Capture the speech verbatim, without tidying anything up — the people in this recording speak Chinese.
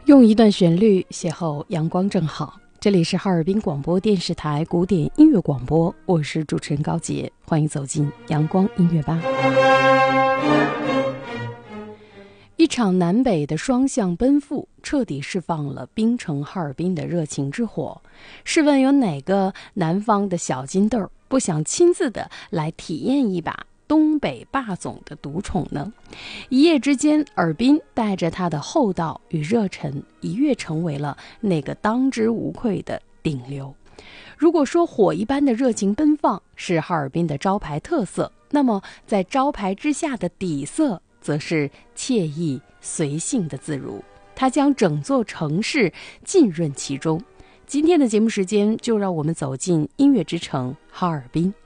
用一段旋律邂逅阳光正好。这里是哈尔滨广播电视台古典音乐广播，我是主持人高洁，欢迎走进阳光音乐吧。一场南北的双向奔赴，彻底释放了冰城哈尔滨的热情之火。试问有哪个南方的小金豆不想亲自的来体验一把东北霸总的独宠呢？一夜之间，尔滨带着它的厚道与热忱，一跃成为了那个当之无愧的顶流。如果说火一般的热情奔放是哈尔滨的招牌特色，那么在招牌之下的底色则是惬意随性的自如，它将整座城市浸润其中。今天的节目时间，就让我们走进音乐之城哈尔滨。